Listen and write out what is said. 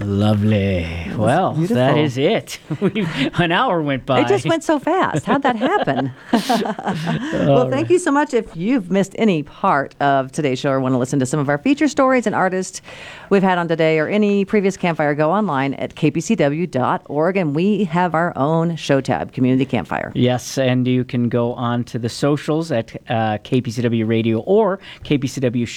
Lovely. Well, beautiful. that is it. An hour went by. It just went so fast. How'd that happen? Well, thank you so much. If you've missed any part of today's show or want to listen to some of our feature stories and artists we've had on today or any previous Campfire, go online at kpcw.org, and we have our own show tab, Community Campfire. Yes, and you can go on to the socials at KPCW Radio or KPCW